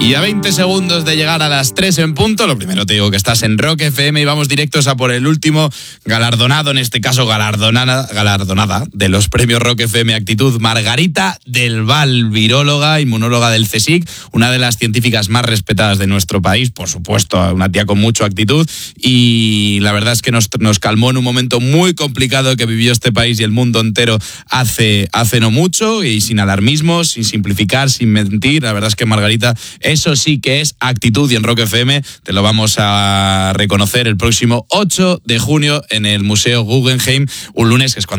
Y a 20 segundos de llegar a las 3 en punto, lo primero te digo que estás en Rock FM y vamos directos a por el último galardonado, en este caso galardonada de los premios Rock FM Actitud, Margarita del Val, viróloga, inmunóloga del CSIC, una de las científicas más respetadas de nuestro país, por supuesto, una tía con mucha actitud, y la verdad es que nos calmó en un momento muy complicado que vivió este país y el mundo entero hace no mucho, y sin alarmismos, sin simplificar, sin mentir. La verdad es que Margarita, eso sí que es actitud, y en Rock FM te lo vamos a reconocer el próximo 8 de junio en el Museo Guggenheim, un lunes que es cuando